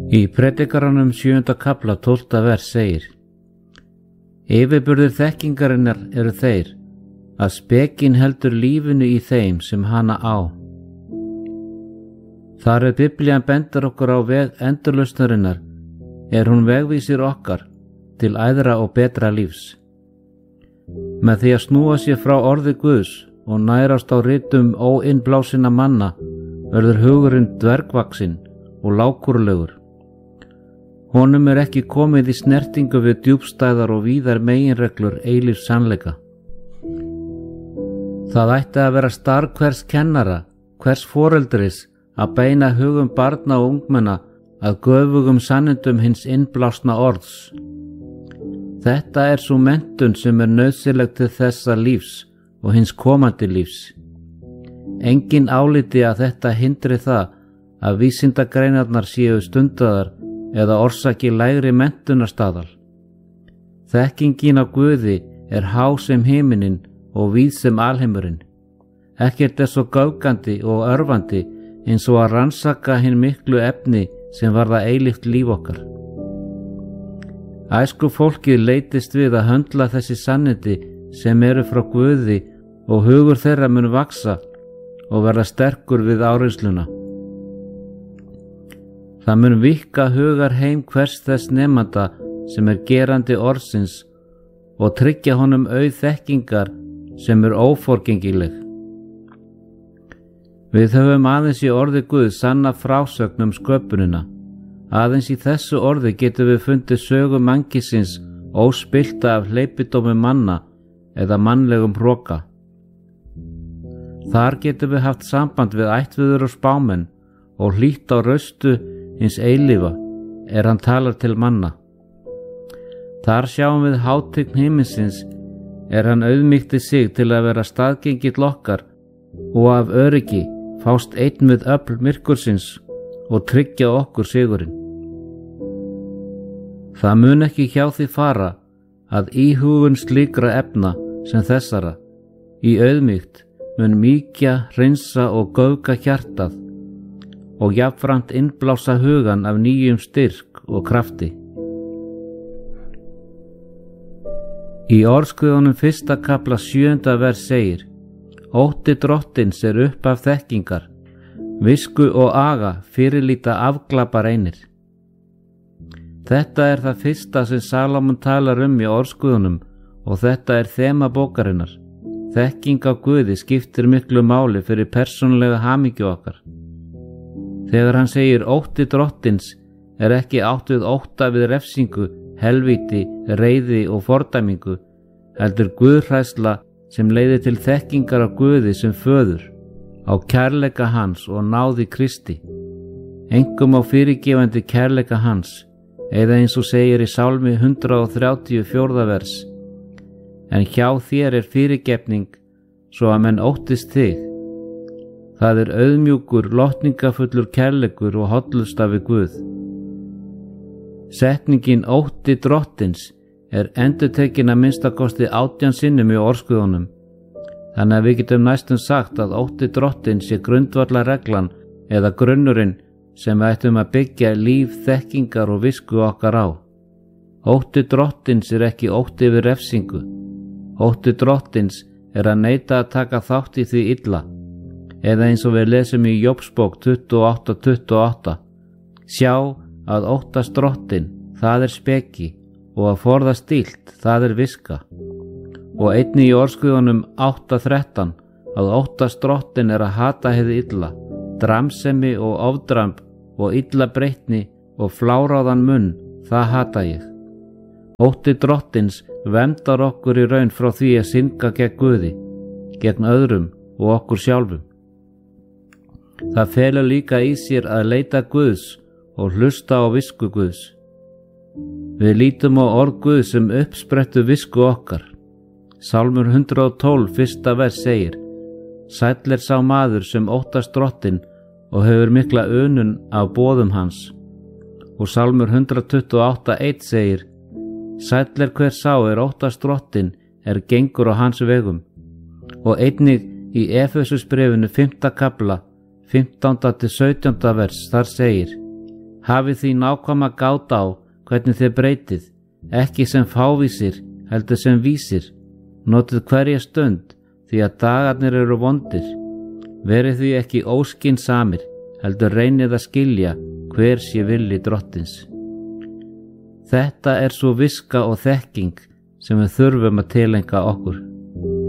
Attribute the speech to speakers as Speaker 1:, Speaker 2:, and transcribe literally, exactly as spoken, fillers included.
Speaker 1: Í Predikaranum sjöunda kafla tólfta vers segir: Yfirburðir þekkingarinnar eru þeir, að spekin heldur lífinu í þeim sem hana á. Þar er Biblían bendir okkur á veg endurlausnarinnar, er hún vegvísir okkar til æðra og betra lífs. Með því að snúa sér frá orði Guðs og nærast á ritum óinnblásinna manna verður hugurinn dvergvaxinn og lágkúrulegur. Honum er ekki komið í snertingu við djúpstæðar og víðar meginreglur eilífs sannleika. Það ætti að vera starf hvers kennara, hvers foreldris að beina hugum barna og ungmenna að göfugum sannindum hins innblásna orðs. Þetta er svo menntun sem er nauðsynleg til þessa lífs og hins komandi lífs. Engin áliti að þetta hindri það að vísindagreinarnar séu stundaðar eða orsaki lægri menntunarstaðal. Þekkingin á Guði er há sem himinin og víð sem alheimurinn. Ekkert er svo göfgandi og örvandi eins og að rannsaka hinn miklu efni sem varða eilíft líf okkar. Æsku fólkið leitist við að höndla þessi sannindi sem eru frá Guði og hugur þeirra mun vaksa og verða sterkur við áreynsluna. Það mun vikka hugar heim hvers þess nemanda sem er gerandi orðsins og tryggja honum auð þekkingar sem er óforgengileg. Við höfum aðeins í orði Guðs sanna frásögn um sköpunina. Aðeins í þessu orði getum við fundið sögu mannkisins óspillta af hleypidómi manna eða mannlegum hroka. Þar getum við haft samband við ættviður og spámenn og hlýtt á raustu hins eilífa er hann talar til manna. Þar sjáum við hátign himinsins er hann auðmýkti sig til að vera staðgengill okkar og af öryggi fást einn við öfl myrkursins og tryggja okkur sigurinn. Það mun ekki hjá því fara að íhugun slíkra efna sem þessara í auðmýkt mun mýkja, hreinsa og göfga hjartað og jafnframt innblása hugan af nýjum styrk og krafti. Í Orðskriftunum fyrsta kafla sjöunda vers segir: Ótti drottins er upp af þekkingar, visku og aga fyrirlíta afglapar einir. Þetta er það fyrsta sem Salómon talar um í Orðskriftunum og þetta er þema bókarinnar. Þekking á Guði skiptir miklu máli fyrir persónulega hamingju okkar. Þegar hann segir ótti drottins er ekki átt við ótta við refsingu, helvíti, reiði og fordæmingu, heldur guðhræðsla sem leiðir til þekkingar á Guði sem föður, á kærleika hans og náði Kristi, einkum á fyrirgefandi kærleika hans, eða eins og segir í Sálmi hundrað þrjátíu fjórða vers: En hjá þér er fyrirgefning, svo að menn óttist þig. Það er auðmjúkur, lotningafullur kærleikur og hollusta við Guð. Setningin ótti drottins er endurtekin að minnstakosti átján sinnum í Orðskriftunum. Þannig að við getum næstum sagt að ótti drottins sé grundvallarreglan eða grunnurinn sem við ættum að byggja líf, þekkingar og visku okkar á. Ótti drottins er ekki ótti við refsingu. Ótti drottins er að neita að taka þátt í því illa. Eða eins og við lesum í Jóbsbók tuttugu og átta tuttugu og átta: Sjá að óttast drottin, það er speki, og að forðast illt, það er viska. Og einnig í Orðskriftunum átta þrettán: Að óttast drottin er að hata hið illa, dramsemi og ofdramb og illa breytni og fláráðan munn, það hata ég. Ótti drottins verndar okkur í raun frá því að synga gegn Guði, gegn öðrum og okkur sjálfum. Það felur líka í sér að leita Guðs og hlusta á visku Guðs. Við lítum á orð Guðs sem uppsprettu visku okkar. Sálmur hundrað og tólf fyrsta vers segir: Sæll er sá maður sem óttast drottinn og hefur mikla unun af boðum hans. Og Sálmur hundrað tuttugu og átta eitt segir: Sæll er hver sá er óttast drottinn, er gengur á hans vegum. Og einnig í Efesusbréfinu fimmta kafla fimmtánda til sautjánda vers þar segir: Hafið því nákvæma gát á hvernig þið breytið, ekki sem fávísir, heldur sem vísir. Notið hverja stund, því að dagarnir eru vondir. Verið því ekki óskinsamir, heldur reynið að skilja hver sé vilji Drottins. Þetta er svo viska og þekking sem við þurfum að tilenga okkur.